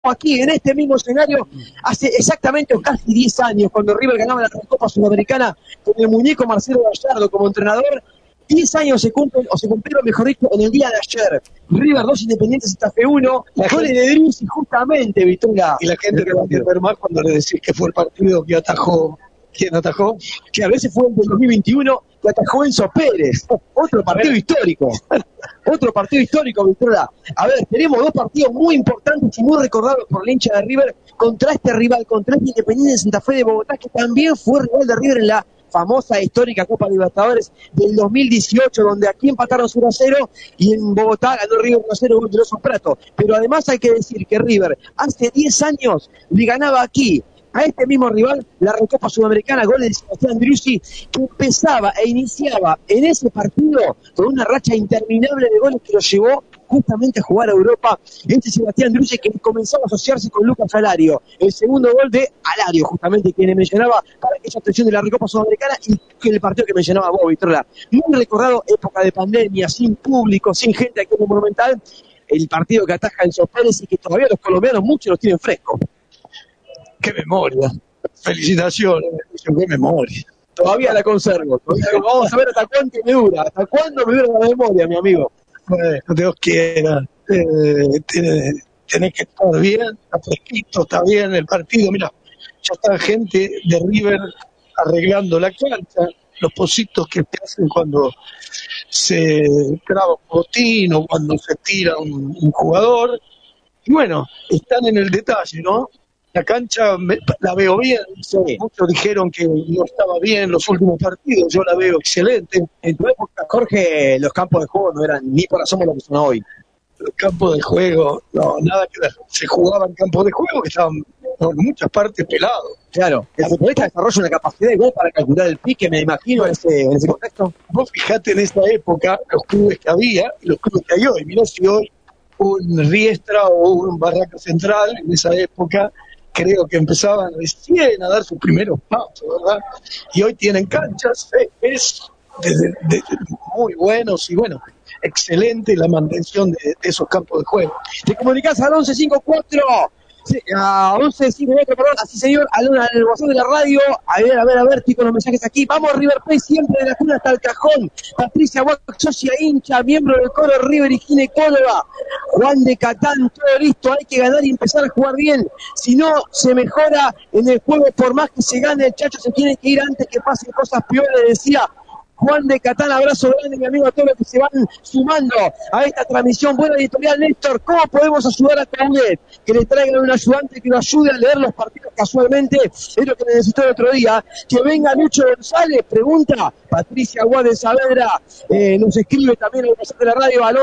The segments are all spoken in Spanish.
aquí, en este mismo escenario, hace exactamente casi 10 años, cuando River ganaba la Copa Sudamericana con el muñeco Marcelo Gallardo como entrenador. 10 años se cumplen, o se cumplieron, mejor dicho, en el día de ayer. River 2, Independiente Santa Fe 1, goles de Driussi justamente, Vittoria. Y la gente le va a entender más cuando le decís que fue el partido que atajó. ¿Quién atajó? Que a veces fue el del 2021, que atajó Enzo Pérez. Otro partido histórico. Otro partido histórico, Vittoria. A ver, tenemos dos partidos muy importantes y muy recordados por el hincha de River contra este rival, contra este Independiente Santa Fe de Bogotá, que también fue rival de River en la famosa histórica Copa Libertadores del 2018, donde aquí empataron 0-0 y en Bogotá ganó River 1-0 gol de Oso Prato. Pero además hay que decir que River hace 10 años le ganaba aquí a este mismo rival la Recopa Sudamericana, goles de Sebastián Driussi, que empezaba e iniciaba en ese partido con una racha interminable de goles que lo llevó justamente a jugar a Europa. Este Sebastián Driussi, que comenzaba a asociarse con Lucas Alario, el segundo gol de Alario, justamente quien mencionaba para esa atención de la Recopa Sudamericana, y que el partido que mencionaba vos, Víctor. Muy recordado, época de pandemia, sin público, sin gente aquí en el Monumental, el partido que ataja Enzo Pérez y que todavía los colombianos muchos los tienen frescos. ¡Qué memoria! Felicitaciones, qué memoria. Todavía la conservo. Vamos a ver hasta cuánto me dura, hasta cuándo me dura la memoria, mi amigo. Bueno, Dios quiera. Tenés que estar bien, está fresquito, está bien el partido. Mira, ya está gente de River arreglando la cancha, los pocitos que te hacen cuando se traba un botín o cuando se tira un jugador. Y bueno, están en el detalle, ¿no? La cancha la veo bien, sí. Muchos dijeron que no estaba bien los últimos partidos, yo la veo excelente. En tu época, Jorge, los campos de juego no eran ni por asomo lo que son hoy. Los campos de juego, no, nada que ver. Se jugaban campos de juego que estaban por muchas partes pelados. Claro, el futbolista desarrolla una capacidad igual para calcular el pique, me imagino, en ese contexto. Vos fijate en esa época los clubes que había y los clubes que hay hoy. Mirá si hoy un Riestra o un Barraca Central en esa época creo que empezaban recién a dar sus primeros pasos, ¿verdad? Y hoy tienen canchas, es muy buenos y bueno, excelente la mantención de esos campos de juego. Te comunicás al 1154, a 1154, perdón, así señor, al WhatsApp de la radio. A ver, estoy con los mensajes aquí. Vamos River Plate, siempre de la cuna hasta el cajón. Patricia Wack, socia hincha, miembro del coro River y ginecóloga. Juan de Catán, todo listo, hay que ganar y empezar a jugar bien. Si no, se mejora en el juego, por más que se gane, el Chacho se tiene que ir antes que pasen cosas peores, decía Juan de Catán. Abrazo grande, mi amigo, a todos los que se van sumando a esta transmisión. Buena editorial, Néstor. ¿Cómo podemos ayudar a Caudet? Que le traigan un ayudante que lo ayude a leer los partidos casualmente. Es lo que necesitó el otro día. Que venga Lucho González, pregunta Patricia Aguad de Saavedra. Nos escribe también al WhatsApp de la radio al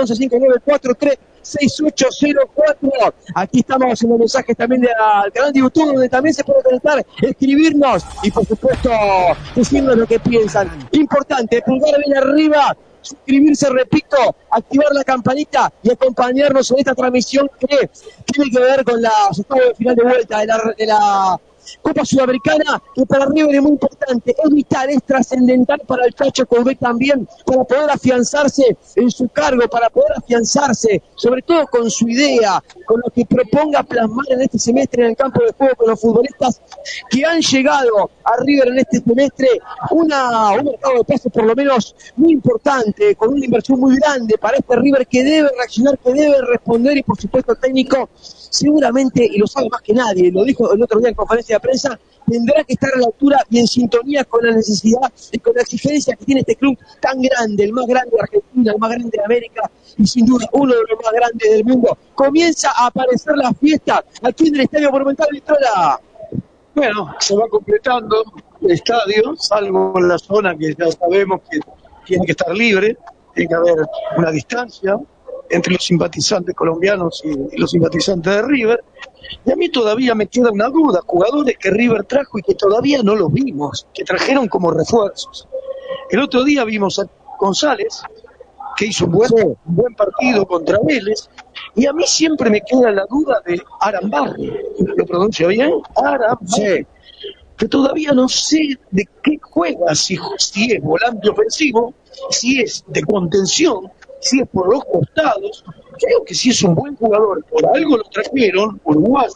1159436804. Aquí estamos en los mensajes también al canal de YouTube, donde también se puede conectar, escribirnos y por supuesto decirnos lo que piensan. Importante, pulgar bien arriba, suscribirse, repito, activar la campanita y acompañarnos en esta transmisión que tiene que ver con los octavos de final de vuelta de la Copa Sudamericana, que para River es muy importante, es vital, es trascendental para el Chacho Coudet también, para poder afianzarse en su cargo, para poder afianzarse, sobre todo con su idea, con lo que proponga plasmar en este semestre en el campo de juego con los futbolistas que han llegado a River en este semestre, un mercado de pases por lo menos muy importante, con una inversión muy grande para este River que debe reaccionar, que debe responder, y por supuesto el técnico seguramente, y lo sabe más que nadie, lo dijo el otro día en conferencia de prensa, tendrá que estar a la altura y en sintonía con la necesidad y con la exigencia que tiene este club tan grande, el más grande de Argentina, el más grande de América y sin duda uno de los más grandes del mundo. Comienza a aparecer la fiesta aquí en el Estadio Monumental Victoria. Bueno, se va completando el estadio, salvo en la zona que ya sabemos que tiene que estar libre, tiene que haber una distancia entre los simpatizantes colombianos y los simpatizantes de River. Y a mí todavía me queda una duda, jugadores que River trajo y que todavía no los vimos, que trajeron como refuerzos. El otro día vimos a González, que hizo un buen partido contra Vélez, y a mí siempre me queda la duda de Arambarri, ¿lo pronuncio bien? Arambarri, que todavía no sé de qué juega, si es volante ofensivo, si es de contención, si es por los costados. Creo que si es un buen jugador, por algo lo trajeron, uruguayo,